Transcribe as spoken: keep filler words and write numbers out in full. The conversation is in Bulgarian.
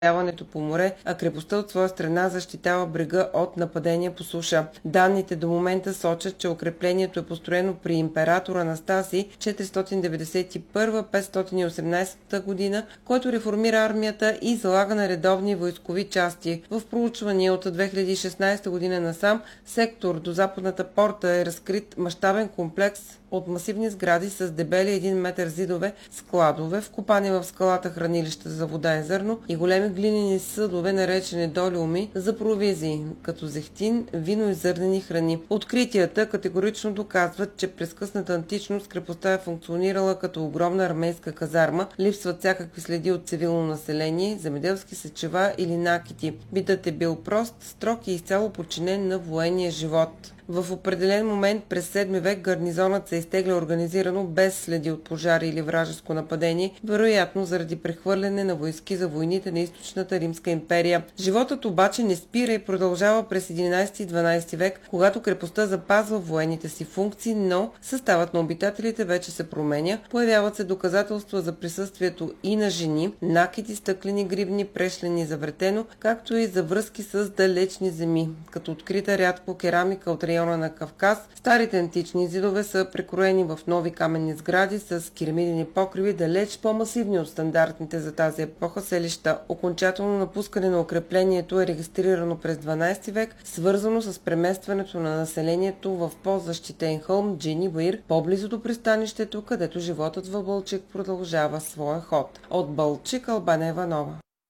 Яването по море, а крепостта от своя страна защитава брега от нападения по суша. Данните до момента сочат, че укреплението е построено при император Анастасий четиристотин деветдесет и първа - петстотин и осемнадесета година, който реформира армията и залага на редовни войскови части. В проучвания от две хиляди и шестнадесета година насам сектор до Западната порта е разкрит мащабен комплекс от масивни сгради с дебели един метър зидове, складове, вкопани в скалата хранилища за вода и зърно и големи глинени съдове, наречени долиуми, за провизии, като зехтин, вино и зърнени храни. Откритията категорично доказват, че през късната античност крепостта е функционирала като огромна армейска казарма, липсват всякакви следи от цивилно население, земеделски сечива или накити. Битът е бил прост, строг и изцяло подчинен на военния живот. В определен момент през седми век гарнизонът се изтегля организирано без следи от пожари или вражеско нападение, вероятно заради прехвърляне на войски за войните на източната Римска империя. Животът обаче не спира и продължава през единадесети и дванадесети век, когато крепостта запазва военните си функции, но съставът на обитателите вече се променя, появяват се доказателства за присъствието и на жени, накити, стъклени гривни, прешлени завретено, както и за връзки с далечни земи, като открита рядко керамика от района на Кавказ. Старите антични зидове са прекроени в нови каменни сгради с керамидени покриви, далеч по-масивни от стандартните за тази епоха селища. Окончателно напускане на укреплението е регистрирано през дванадесети век, свързано с преместването на населението в по-защитен хълм Джинибаир, по-близо до пристанището, където животът в Балчик продължава своя ход. От Балчик, Албена Иванова.